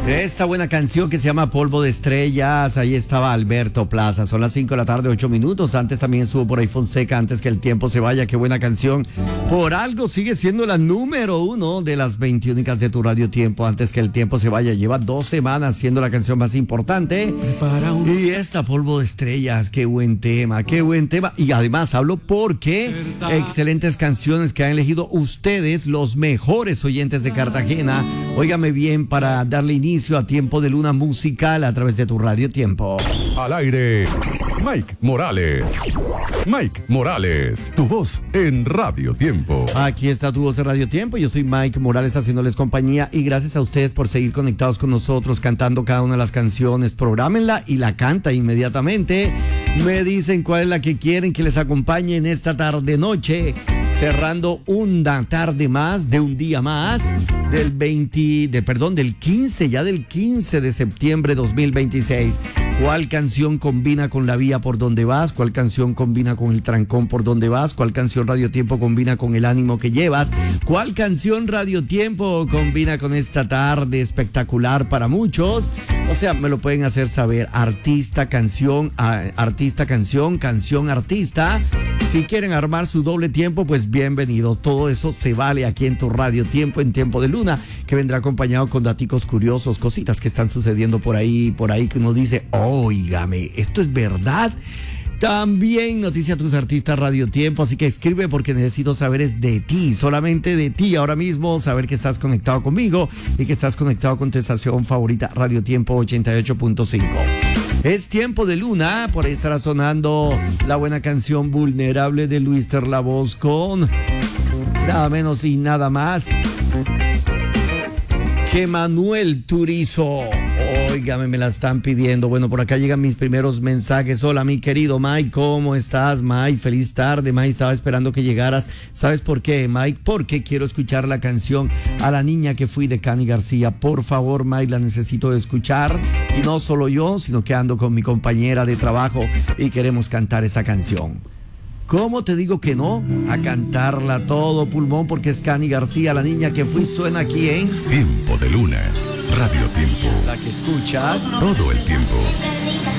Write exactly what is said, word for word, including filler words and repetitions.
Esta buena canción que se llama Polvo de Estrellas, ahí estaba Alberto Plaza. Son las cinco de la tarde, ocho minutos. Antes también estuvo por ahí Fonseca, Antes que el tiempo se vaya. Qué buena canción. Por algo sigue siendo la número uno de las veinte únicas de tu Radio Tiempo. Antes que el tiempo se vaya. Lleva dos semanas siendo la canción más importante. Y esta Polvo de Estrellas, qué buen tema, qué buen tema. Y además hablo porque excelentes canciones que han elegido ustedes, los mejores oyentes de Cartagena. Óigame bien, para darle inicio a Tiempo de Luna musical a través de tu Radio Tiempo. Al aire, Mike Morales. Mike Morales, tu voz en Radio Tiempo. Aquí está tu voz en Radio Tiempo. Yo soy Mike Morales haciéndoles compañía y gracias a ustedes por seguir conectados con nosotros, cantando cada una de las canciones. Prográmenla y la canta inmediatamente. Me dicen cuál es la que quieren que les acompañe en esta tarde noche, cerrando una tarde más de un día más del veinte, de perdón, del quince, ya del quince de septiembre de dos mil veintiséis. ¿Cuál canción combina con la vía por donde vas? ¿Cuál canción combina con el trancón por donde vas? ¿Cuál canción Radio Tiempo combina con el ánimo que llevas? ¿Cuál canción Radio Tiempo combina con esta tarde espectacular para muchos? O sea, me lo pueden hacer saber. Artista, canción, a, artista, canción, canción, artista. Si quieren armar su doble tiempo, pues bienvenido. Todo eso se vale aquí en tu Radio Tiempo, en Tiempo de Luna, que vendrá acompañado con daticos curiosos, cositas que están sucediendo por ahí, por ahí que uno dice, óigame, ¿esto es verdad? También noticia a tus artistas Radio Tiempo, así que escribe porque necesito saber es de ti, solamente de ti ahora mismo, saber que estás conectado conmigo y que estás conectado con tu estación favorita Radio Tiempo ochenta y ocho punto cinco. Es Tiempo de Luna, por ahí estará sonando la buena canción Vulnerable de Luis La Voz con nada menos y nada más que Manuel Turizo. Óigame, me la están pidiendo. Bueno, por acá llegan mis primeros mensajes. Hola, mi querido Mike, ¿cómo estás, Mike? Feliz tarde, Mike. Estaba esperando que llegaras. ¿Sabes por qué, Mike? Porque quiero escuchar la canción A la niña que fui de Cani García. Por favor, Mike, la necesito escuchar. Y no solo yo, sino que ando con mi compañera de trabajo y queremos cantar esa canción. ¿Cómo te digo que no? A cantarla a todo pulmón porque es Cani García, La niña que fui, suena aquí en Tiempo de Luna, Radio Tiempo. La que escuchas todo el tiempo.